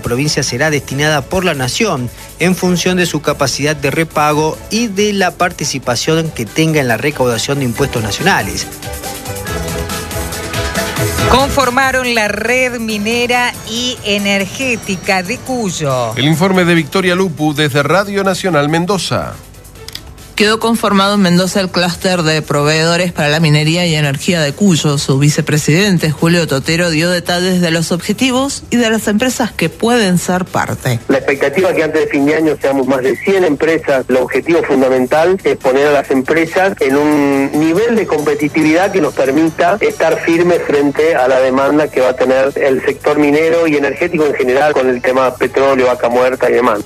provincia será destinada por la Nación en función de su capacidad de repago y de la participación que tenga en la recaudación de impuestos nacionales. Conformaron la red minera y energética de Cuyo. El informe de Victoria Lupu desde Radio Nacional Mendoza. Quedó conformado en Mendoza el clúster de proveedores para la minería y energía de Cuyo. Su vicepresidente, Julio Totero, dio detalles de los objetivos y de las empresas que pueden ser parte. La expectativa es que antes de fin de año seamos más de 100 empresas. El objetivo fundamental es poner a las empresas en un nivel de competitividad que nos permita estar firmes frente a la demanda que va a tener el sector minero y energético en general con el tema petróleo, vaca muerta y demás.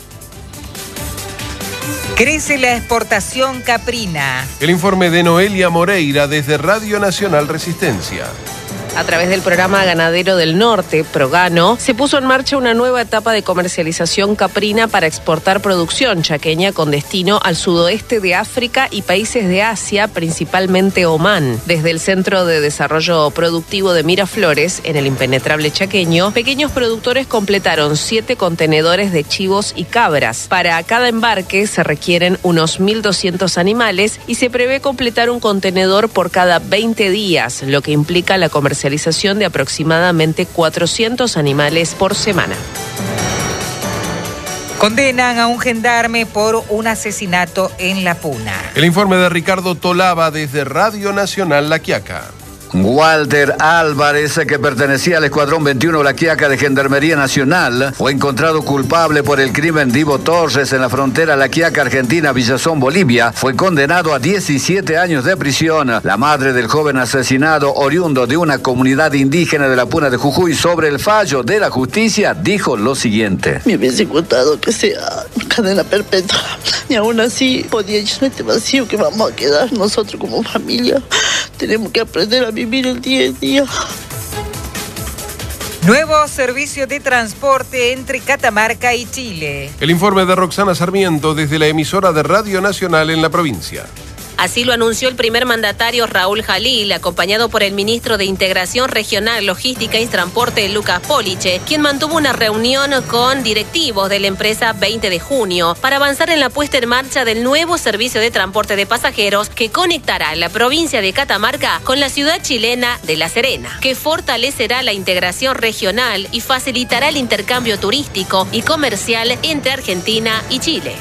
Crece la exportación caprina. El informe de Noelia Moreira desde Radio Nacional Resistencia. A través del programa Ganadero del Norte, Progano, se puso en marcha una nueva etapa de comercialización caprina para exportar producción chaqueña con destino al sudoeste de África y países de Asia, principalmente Omán. Desde el Centro de Desarrollo Productivo de Miraflores, en el impenetrable chaqueño, pequeños productores completaron 7 contenedores de chivos y cabras. Para cada embarque se requieren unos 1.200 animales y se prevé completar un contenedor por cada 20 días, lo que implica la comercialización de aproximadamente 400 animales por semana. Condenan a un gendarme por un asesinato en La Puna. El informe de Ricardo Tolaba desde Radio Nacional La Quiaca. Walter Álvarez, que pertenecía al Escuadrón 21 La Quiaca de Gendarmería Nacional, fue encontrado culpable por el crimen de Ivo Torres en la frontera La Quiaca, Argentina, Villazón, Bolivia. Fue condenado a 17 años de prisión. La madre del joven asesinado, oriundo de una comunidad indígena de la Puna de Jujuy, sobre el fallo de la justicia, dijo lo siguiente. Me hubiese gustado que sea cadena perpetua. Y aún así, podía llenar este vacío que vamos a quedar nosotros como familia. Tenemos que aprender a vivir el día a día. Nuevo servicio de transporte entre Catamarca y Chile. El informe de Roxana Sarmiento desde la emisora de Radio Nacional en la provincia. Así lo anunció el primer mandatario Raúl Jalil, acompañado por el ministro de Integración Regional, Logística y Transporte, Lucas Poliche, quien mantuvo una reunión con directivos de la empresa 20 de junio para avanzar en la puesta en marcha del nuevo servicio de transporte de pasajeros que conectará la provincia de Catamarca con la ciudad chilena de La Serena, que fortalecerá la integración regional y facilitará el intercambio turístico y comercial entre Argentina y Chile.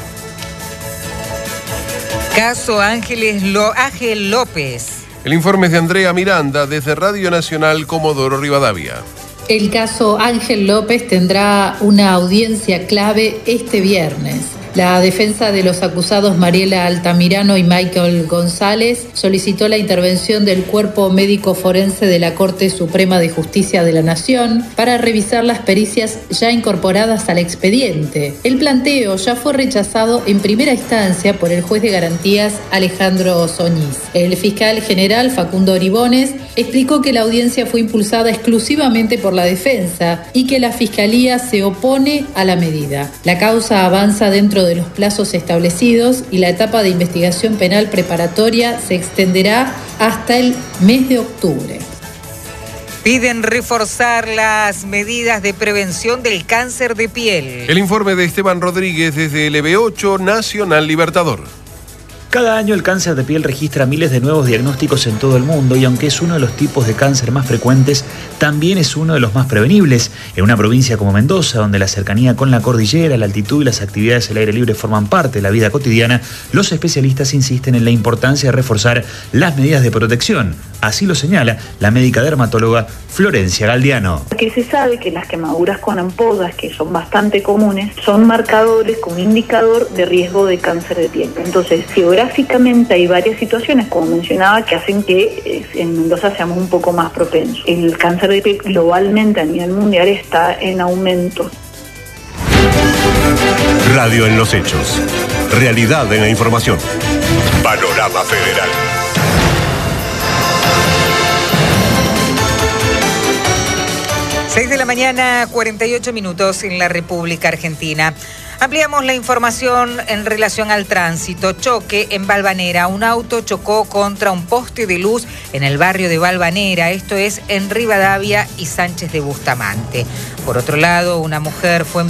Caso Ángel López. El informe es de Andrea Miranda desde Radio Nacional Comodoro Rivadavia. El caso Ángel López tendrá una audiencia clave este viernes. La defensa de los acusados Mariela Altamirano y Michael González solicitó la intervención del Cuerpo Médico Forense de la Corte Suprema de Justicia de la Nación para revisar las pericias ya incorporadas al expediente. El planteo ya fue rechazado en primera instancia por el juez de garantías Alejandro Soñiz. El fiscal general Facundo Oribones explicó que la audiencia fue impulsada exclusivamente por la defensa y que la Fiscalía se opone a la medida. La causa avanza dentro de los plazos establecidos y la etapa de investigación penal preparatoria se extenderá hasta el mes de octubre. Piden reforzar las medidas de prevención del cáncer de piel. El informe de Esteban Rodríguez desde LB8 Nacional Libertador. Cada año el cáncer de piel registra miles de nuevos diagnósticos en todo el mundo y aunque es uno de los tipos de cáncer más frecuentes, también es uno de los más prevenibles. En una provincia como Mendoza, donde la cercanía con la cordillera, la altitud y las actividades al aire libre forman parte de la vida cotidiana, los especialistas insisten en la importancia de reforzar las medidas de protección. Así lo señala la médica dermatóloga Florencia Galdiano. Que se sabe que las quemaduras con ampollas, que son bastante comunes, son marcadores como indicador de riesgo de cáncer de piel. Entonces, geográficamente hay varias situaciones, como mencionaba, que hacen que en Mendoza seamos un poco más propensos. El cáncer de piel globalmente a nivel mundial está en aumento. Radio en los hechos. Realidad en la información. Panorama Federal. 6 de la mañana, 48 minutos en la República Argentina. Ampliamos la información en relación al tránsito. Choque en Valvanera. Un auto chocó contra un poste de luz en el barrio de Valvanera. Esto es en Rivadavia y Sánchez de Bustamante. Por otro lado, una mujer fue